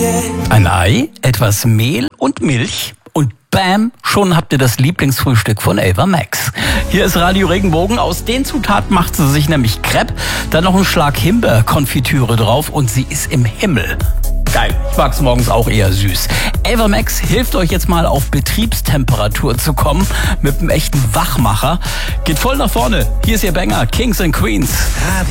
Ein Ei, etwas Mehl und Milch und bam, schon habt ihr das Lieblingsfrühstück von Ava Max. Hier ist Radio Regenbogen. Aus den Zutaten macht sie sich nämlich Crepe, dann noch einen Schlag Himbeerkonfitüre drauf und sie ist im Himmel. Geil, ich mag's morgens auch eher süß. Ava Max hilft euch jetzt mal auf Betriebstemperatur zu kommen mit einem echten Wachmacher. Geht voll nach vorne. Hier ist ihr Banger, Kings and Queens. Radio